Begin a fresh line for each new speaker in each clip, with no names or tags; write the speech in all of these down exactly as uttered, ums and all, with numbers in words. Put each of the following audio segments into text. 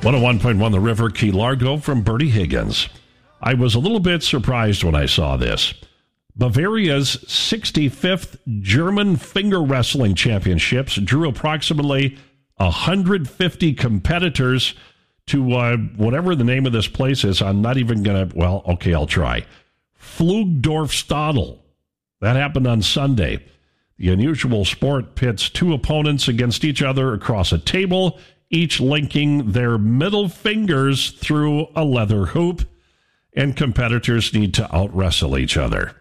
one oh one point one The River, Key Largo, from Bertie Higgins. I was a little bit surprised when I saw this. Bavaria's sixty-fifth German Finger Wrestling Championships drew approximately one hundred fifty competitors to uh, whatever the name of this place is. I'm not even going to, well, okay, I'll try. Flugdorfstadel. That happened on Sunday. The unusual sport pits two opponents against each other across a table, each linking their middle fingers through a leather hoop, and competitors need to out-wrestle each other.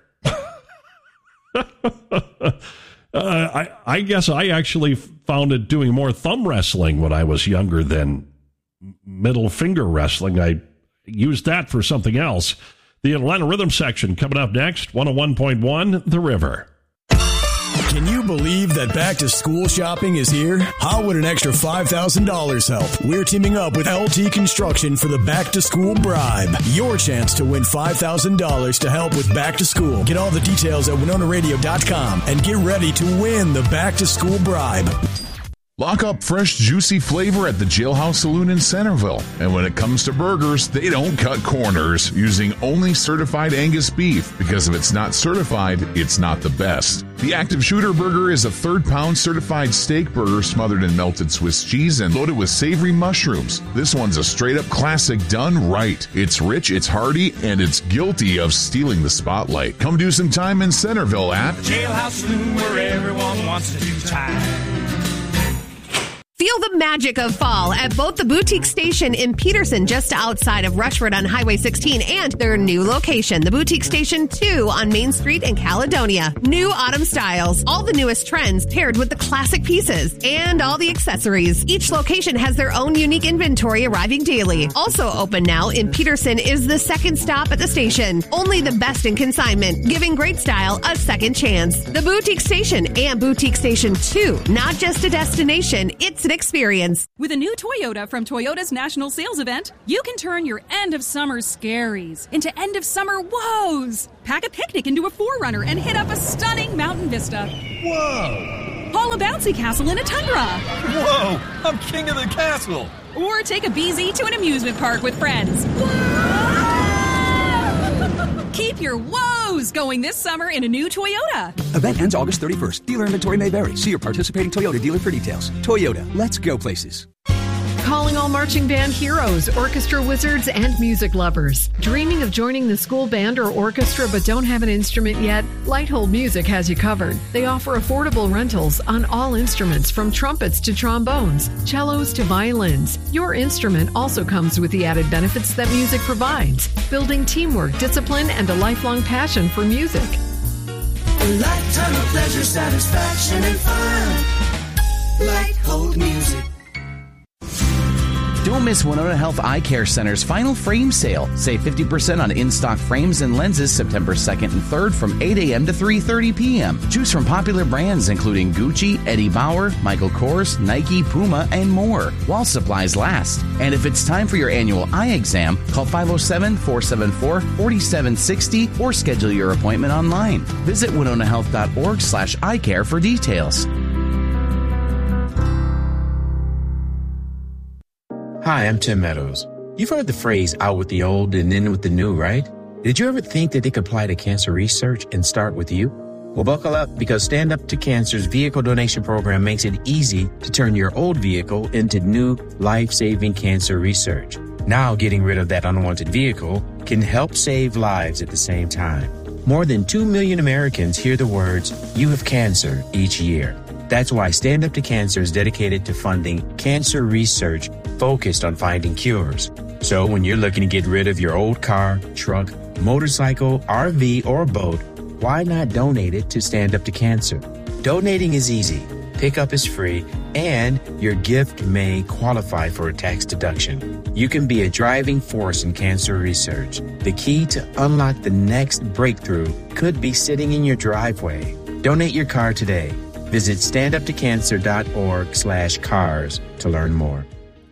uh, I, I guess I actually found it doing more thumb wrestling when I was younger than middle finger wrestling. I used that for something else. The Atlanta Rhythm section coming up next, one oh one point one The River.
Can you believe that back-to-school shopping is here? How would an extra five thousand dollars help? We're teaming up with L T Construction for the back-to-school bribe. Your chance to win five thousand dollars to help with back-to-school. Get all the details at winona radio dot com and get ready to win the back-to-school bribe.
Lock up fresh, juicy flavor at the Jailhouse Saloon in Centerville. And when it comes to burgers, they don't cut corners, using only certified Angus beef, because if it's not certified, it's not the best. The Active Shooter Burger is a third-pound certified steak burger smothered in melted Swiss cheese and loaded with savory mushrooms. This one's a straight-up classic done right. It's rich, it's hearty, and it's guilty of stealing the spotlight. Come do some time in Centerville at
Jailhouse Saloon, where everyone wants to do time.
Feel the magic of fall at both the Boutique Station in Peterson, just outside of Rushford on Highway sixteen, and their new location, the Boutique Station two on Main Street in Caledonia. New autumn styles, all the newest trends paired with the classic pieces, and all the accessories. Each location has their own unique inventory arriving daily. Also open now in Peterson is the second stop at the station. Only the best in consignment, giving great style a second chance. The Boutique Station and Boutique Station two, not just a destination, it's an experience.
With a new Toyota from Toyota's National Sales Event, you can turn your end of summer scaries into end of summer woes. Pack a picnic into a four runner and hit up a stunning mountain vista.
Whoa!
Haul a bouncy castle in a Tundra.
Whoa! I'm king of the castle.
Or take a B Z to an amusement park with friends. Keep your woes going this summer in a new Toyota.
Event ends August thirty-first. Dealer inventory may vary. See your participating Toyota dealer for details. Toyota, let's go places.
Calling all marching band heroes, orchestra wizards, and music lovers. Dreaming of joining the school band or orchestra but don't have an instrument yet? Lighthold Music has you covered. They offer affordable rentals on all instruments, from trumpets to trombones, cellos to violins. Your instrument also comes with the added benefits that music provides, building teamwork, discipline, and a lifelong passion for music.
A lifetime of pleasure, satisfaction, and fun. Lighthold Music.
Don't miss Winona Health Eye Care Center's final frame sale. Save fifty percent on in-stock frames and lenses September second and third from eight a.m. to three thirty p.m. Choose from popular brands including Gucci, Eddie Bauer, Michael Kors, Nike, Puma, and more, while supplies last. And if it's time for your annual eye exam, call five oh seven, four seven four, four seven six oh or schedule your appointment online. Visit winona health dot org slash eye care for details.
Hi, I'm Tim Meadows. You've heard the phrase out with the old and in with the new, right? Did you ever think that they could apply to cancer research and start with you? Well, buckle up, because Stand Up to Cancer's vehicle donation program makes it easy to turn your old vehicle into new life-saving cancer research. Now, getting rid of that unwanted vehicle can help save lives at the same time. More than two million Americans hear the words, "You have cancer," each year. That's why Stand Up to Cancer is dedicated to funding cancer research focused on finding cures. So when you're looking to get rid of your old car, truck, motorcycle, R V, or boat, why not donate it to Stand Up to Cancer? Donating is easy, pickup is free, and your gift may qualify for a tax deduction. You can be a driving force in cancer research. The key to unlock the next breakthrough could be sitting in your driveway. Donate your car today. Visit stand up to cancer dot org slash cars to learn more.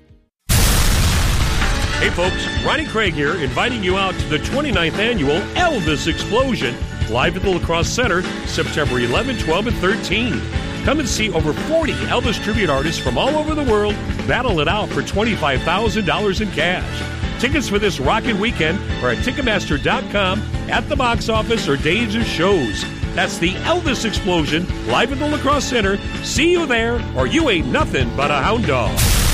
Hey folks, Ronnie Craig here, inviting you out to the twenty-ninth Annual Elvis Explosion, live at the La Crosse Center, September eleventh, twelfth, and thirteenth. Come and see over forty Elvis tribute artists from all over the world battle it out for twenty-five thousand dollars in cash. Tickets for this rockin' weekend are at Ticketmaster dot com, at the box office, or days of shows. That's the Elvis Explosion, live at the La Crosse Center. See you there, or you ain't nothing but a hound dog.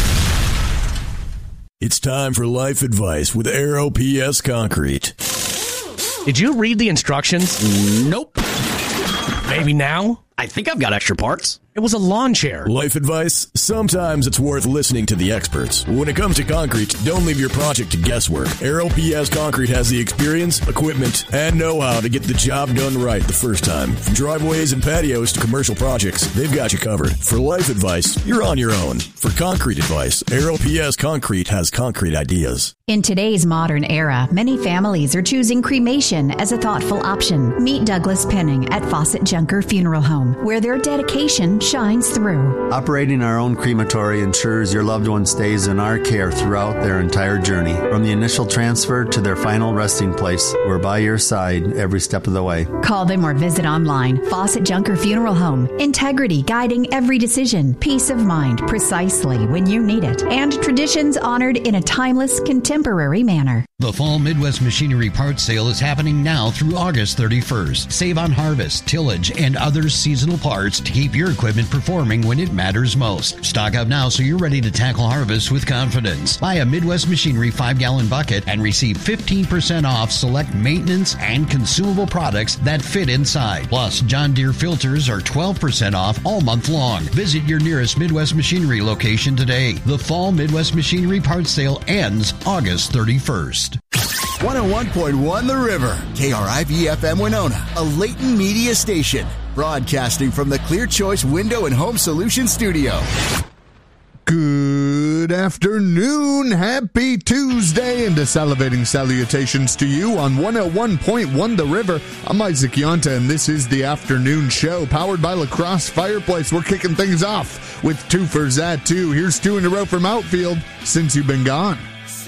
It's time for Life Advice with Aero P S Concrete.
Did you read the instructions?
Nope.
Maybe now?
I think I've got extra parts.
It was a lawn chair.
Life advice? Sometimes it's worth listening to the experts. When it comes to concrete, don't leave your project to guesswork. Aero P S Concrete has the experience, equipment, and know-how to get the job done right the first time. From driveways and patios to commercial projects, they've got you covered. For life advice, you're on your own. For concrete advice, Aero P S Concrete has concrete ideas.
In today's modern era, many families are choosing cremation as a thoughtful option. Meet Douglas Penning at Fawcett Junker Funeral Home, where their dedication shines through.
Operating our own crematory ensures your loved one stays in our care throughout their entire journey. From the initial transfer to their final resting place, we're by your side every step of the way.
Call them or visit online. Fawcett Junker Funeral Home. Integrity guiding every decision. Peace of mind precisely when you need it. And traditions honored in a timeless, contemporary manner.
The Fall Midwest Machinery Parts Sale is happening now through August thirty-first. Save on harvest, tillage, and other seasonal parts to keep your equipment performing when it matters most. Stock up now so you're ready to tackle harvest with confidence. Buy a Midwest Machinery five gallon bucket and receive fifteen percent off select maintenance and consumable products that fit inside. Plus, John Deere filters are twelve percent off all month long. Visit your nearest Midwest Machinery location today. The Fall Midwest Machinery Parts Sale ends August thirty-first.
one oh one point one The River, K R I V F M Winona, a Leighton Media station, broadcasting from the Clear Choice Window and Home Solutions studio.
Good afternoon, happy Tuesday, and a salivating salutations to you on one oh one point one The River. I'm Isaac Yonta, and this is the afternoon show powered by La Crosse Fireplace. We're kicking things off with two for Zat two. Here's two in a row from outfield since you've been gone.